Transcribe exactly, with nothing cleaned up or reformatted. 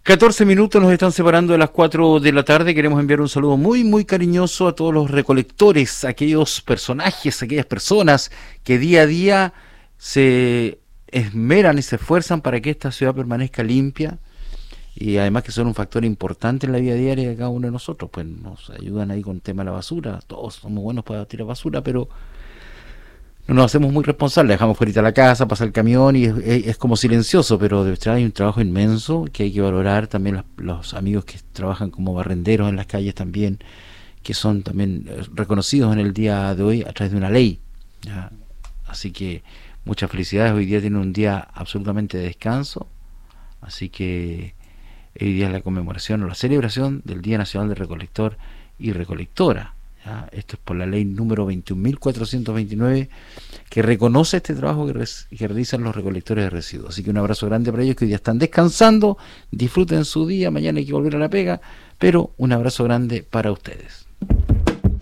catorce minutos nos están separando de las cuatro de la tarde. Queremos enviar un saludo muy, muy cariñoso a todos los recolectores, aquellos personajes, aquellas personas que día a día se esmeran y se esfuerzan para que esta ciudad permanezca limpia y además que son un factor importante en la vida diaria de cada uno de nosotros. Pues nos ayudan ahí con el tema de la basura. Todos somos buenos para tirar basura, pero no nos hacemos muy responsables, dejamos fuera la casa, pasa el camión y es, es, es como silencioso, pero detrás hay un trabajo inmenso que hay que valorar. También los, los amigos que trabajan como barrenderos en las calles también, que son también reconocidos en el día de hoy a través de una ley, ¿ya? Así que muchas felicidades. Hoy día tiene un día absolutamente de descanso, así que hoy día es la conmemoración o la celebración del Día Nacional del Recolector y Recolectora. ¿Ya? Esto es por la ley número veintiún mil cuatrocientos veintinueve, que reconoce este trabajo que, res, que realizan los recolectores de residuos. Así que un abrazo grande para ellos que hoy día están descansando, disfruten su día, mañana hay que volver a la pega, pero un abrazo grande para ustedes.